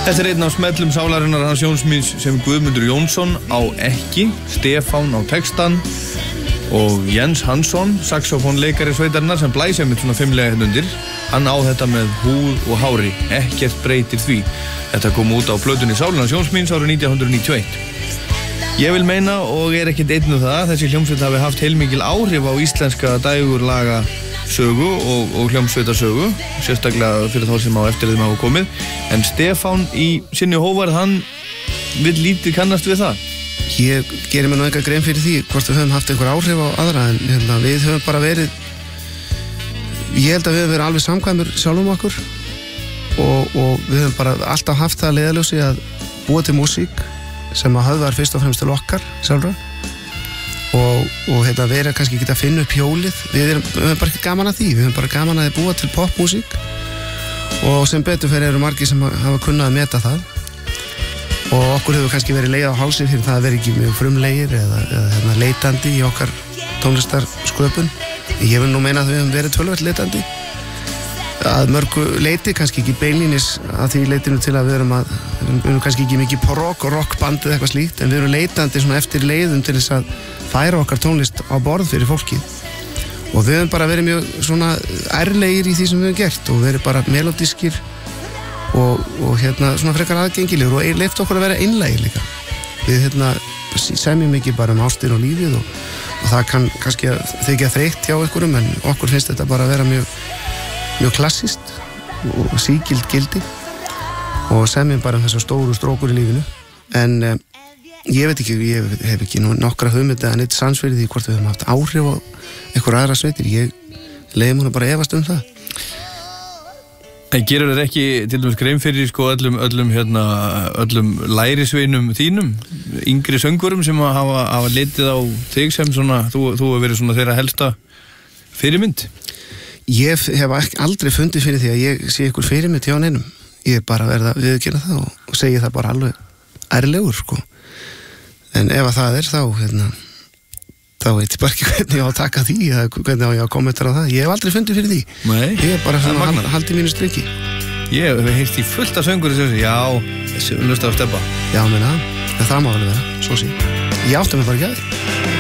Þetta einn af smellum sálarinnar hans Jóns míns sem Guðmundur Jónsson á ekki, Stefán á textan og Jens Hansson, saxofónleikari sveitarinnar sem blæsir með svona fimmlega undir. Hann á þetta með húð og hári, ekkert breytir því. Þetta kom út á plötunni Sálarnas Jóns míns árið 1991. Ég vil meina, og ekkert einn það, þessi hljómsveit hafi haft heilmikil áhrif á íslenska dægurlaga sögu og hljómsveitarsögu, sérstaklega fyrir þá sem á eftir þeim hafa komið. En Stefán í sinni hóvarð, hann vill lítið kannast við það. Ég gerir mér nú eitthvað grein fyrir því hvort við höfum haft einhver áhrif á aðra, en við höfum bara verið, ég held að við höfum verið alveg samkvæmur sjálfum okkur og við höfum bara alltaf haft það leiðarljósi að búa til músík sem að höfðar fyrst og fremst til okkar sjálfra og vera kannski ekki að finna upp hjólið. Við höfum bara ekki gaman að því, við höfum bara gaman að búa til popmúsík og sem betur fyrir eru margir sem hafa kunnað að meta það og okkur hefur kannski verið leið á hálsi fyrir það að vera ekki mjög frumlegir eða leitandi í okkar tónlistarsköpun. Ég vil nú meina að við höfum verið töluvert leitandi að mörgu leiti, kannski ekki beinlínis að því leitinu til að við erum kannski ekki mikið rock og rockband eða eitthvað slíkt, en við erum leitandi svona eftir leiðum til þess að færa okkar tónlist á borð fyrir fólkið og við höfum bara verið mjög svona ærlegir í því sem við höfum gert og verið bara melodískir og svona frekar aðgengilegur og leyft okkur að vera einlægir líka. Við semjum ekki bara um ástir og lífið og það kann kannski þykja þreytt hjá einhverjum, en okkur finnst þetta bara að vera mjög klassískt og sígild gildi og semjum bara um þessar stóru strókur í lífinu. En ég veit ekki, ég hef ekki nokkra hugmynd eða neitt sans fyrir því hvort við höfum haft áhrif á einhver aðra sveitir. Ég leiði mér bara að efast um það. En gerur þér ekki til dæmis grein fyrir öllum lærisveinum þínum, yngri söngurum sem hafa litið á þig sem svona, þú hefur verið svona þeirra helsta fyrirmynd? Ég hef aldrei fundið fyrir því að ég sé ykkur fyrirmynd hjá neinum. Ég er bara verið að viðurkenna það og segi það bara alveg ærlegur, sko. En ef að það er þá veit ég bara ekki hvernig ég á að taka því eða hvernig á ég að kommentar á það. Ég hef aldrei fundið fyrir því. Nei. Ég er bara svona haldið mínu striki. Ég hef heyrt í fullt af söngur sem já, þessi lusta á Stebba. Já, menna, það má alveg vera, svo sé. Ég átti mig bara ekki að því.